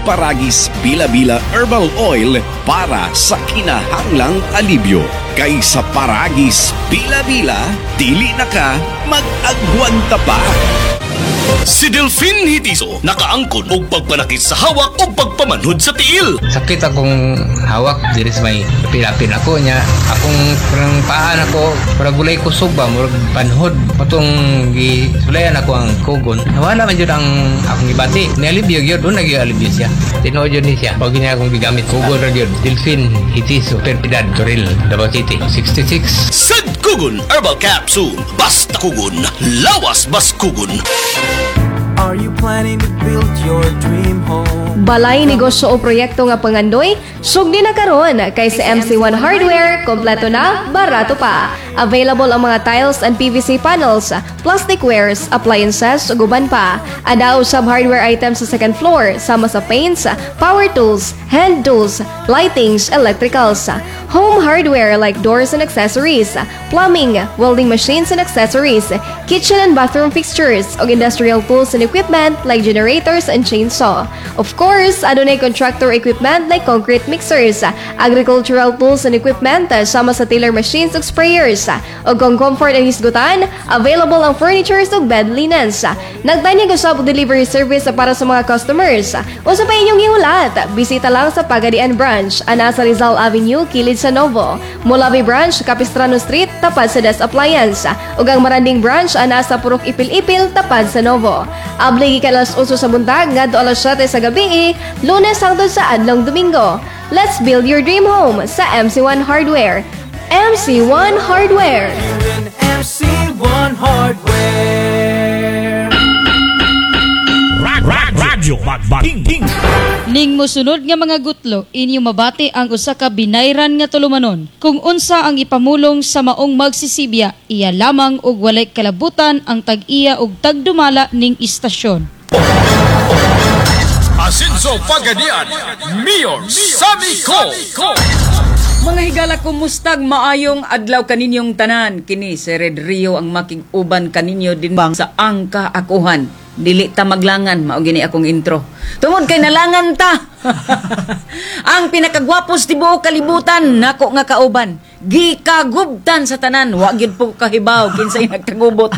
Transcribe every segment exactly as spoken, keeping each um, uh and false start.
Paragis Bila-Bila Herbal Oil para sa kinahanglang alibyo. Kay sa Paragis Bila-Bila, dili na ka mag-agwanta pa. Si Delfin Hitiso nakaangkon og pagpanakit sa hawak o pagpamanhod sa tiil. Sakit akong hawak, diri sa may pilapin ako niya. Akong parang paan ako, parang gulay kusog ba, murag panhod. Patong gisulayan ako ang kugon. Nawala man yun ang akong ibati. Nialibyo yun, doon nag-alibyo siya. Tinood yun niya. Pag niya akong gigamit, kugon rin yun. Delfin Hitiso, Perpidad, Toril, Davao City, sixty-six. Sad Kugon Herbal Capsule. Basta kugon, lawas bas kugon. Are you planning to build your dream home? Balay negosyo o proyekto nga pangandoy, sugdi na karon kay sa M C one Hardware, kompleto na, barato pa. Available ang mga tiles and P V C panels, plastic wares, appliances, ug uban pa. Adaw sab hardware items sa second floor, sama sa paints, power tools, hand tools, lightings, electricals. Home hardware like doors and accessories, plumbing, welding machines and accessories, kitchen and bathroom fixtures, ug industrial tools and equipment like generators and chainsaw. Of course, adunay contractor equipment like concrete mixers, agricultural tools and equipment, sama sa tiller machines ug sprayers. Ug kung comfort ang hisgutan, available ang furnitures ug bed linens. Nagtanyag usab delivery service para sa mga customers. Usa pa inyong gihulat, bisita lang sa Pagadian Branch, ana sa Rizal Avenue, kilid sa Novo. Molavi Branch, Capistrano Street, tapad sa Des Appliance. Ug ang Maranding Branch, ana sa Purok Ipil-Ipil, tapad sa Novo. Abli gikan alas uso sa buntag ngadto alas siyete sa gabi, Lunes hangtod sa adlong Domingo. Let's build your dream home sa M C one Hardware. M C one Hardware. M C one Hardware. Rag, rag, radyo, magbating, ting. Ning mosunod nga mga gutlo, inyo mabati ang usa ka binayran nga tulumanon. Kung unsa ang ipamulong sa maong magsisibya, iya lamang og walay kalabutan ang tag-iya og tagdumala ning istasyon. Asenso Pagadian, Mayor Sammy Co. Mga higala, kumustag maayong adlaw kaninyong tanan. Kini si Red Rio ang makig-uban kaninyo din bang sa angka akuhan. Dili ta maglangan, mao gini akong intro. Tungod kay nalangan ta. Ang pinakagwapos tibuok kalibutan nako nga kauban. Gikagubtan sa tanan, wa gyud po kahibaw kinsay nagkagubot.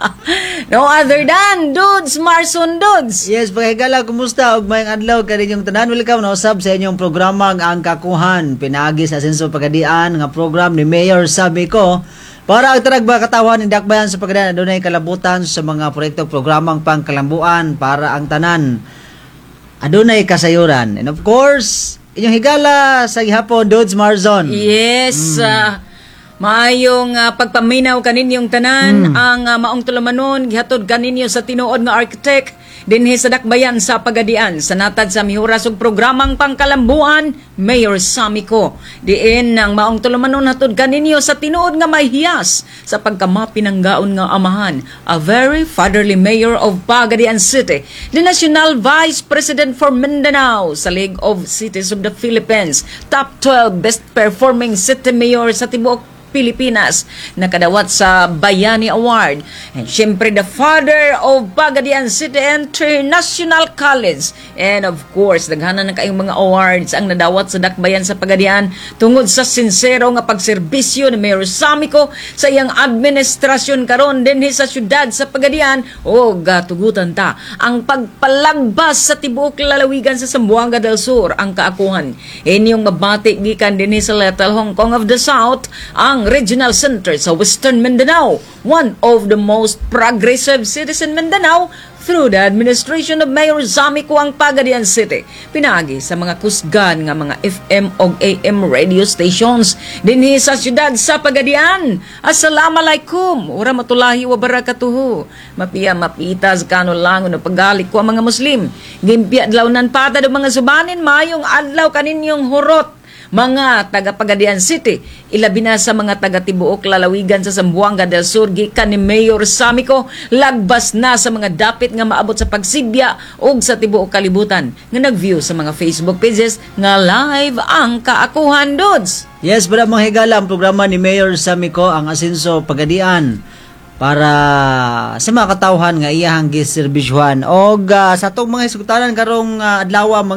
No other than Dudes Marson Dudes. Yes, pagkagala, kumusta? Og mayang adlaw kaninyong tanan. Welcome na usab sa inyong programa ang Kakuhan. Pinaagi sa Asenso Pagadian nga program ni Mayor Sammy Co. Para ang tarag ba katawan ni Dakbayan sa Pagadian, adunay kalabutan sa mga proyekto programang pangkalambuan para ang tanan. Adunay kasayuran. And of course, inyong higala sa gihapon, Dudes Marzon. Yes, mm. uh, maayong uh, pagpaminaw kaninyong tanan, mm. ang uh, maong tulumanon, gihatod kaninyo sa tinuod nga architect, dinhi sa Dakbayan sa Pagadian, sa natad sa mihuras ug programang pangkalambuan, Mayor Sammy Co. Diin ang maong tulumanon hatod kaninyo sa tinuod nga mahiyas sa pagkamapinanggaon nga amahan, a very fatherly mayor of Pagadian City, the National Vice President for Mindanao sa League of Cities of the Philippines, top twelve best performing city mayor sa tibuok Pilipinas, nakadawat sa Bayani Award. And syempre, the father of Pagadian City International College. And of course, daghanan na kayong mga awards ang nadawat sa Dakbayan sa Pagadian tungod sa sincero nga pagserbisyo ni Mayor Sammy Co sa iyang administrasyon karon dinhi sa syudad sa Pagadian. O gatugutan ta ang pagpalagbas sa tibuok lalawigan sa Zamboanga del Sur ang kaakuhan. Inyong mabati gikan dinhi sa Little Hong Kong of the South, ang regional center sa Western Mindanao, one of the most progressive cities in Mindanao, through the administration of Mayor Sammy Co ang Pagadian City. Pinagi sa mga kusgan nga mga F M o A M radio stations dinhi sa syudad sa Pagadian. Assalamualaikum, ura matulahi wa barakatuhu. Mapiya mapitas kano lang no pagalik ko ang mga Muslim. Gimpya adlawnan pata do mga subanin mayong adlaw kaninyong hurot. Mga taga Pagadian City, ilabi na sa mga taga tibuok lalawigan sa Zamboanga del Sur, gikan ni Mayor Sammy Co, lagbas na sa mga dapit nga maabot sa pagsibya ug sa tibuok kalibutan nga nag-view sa mga Facebook pages nga live ang kaakuhan, Dudes. Yes, para mga higala ang programa ni Mayor Sammy Co, ang Asenso Pagadian, para sa mga katawhan nga iyahang giserbisyuhan og uh, sa atong mga hisgutanan karong uh, adlaw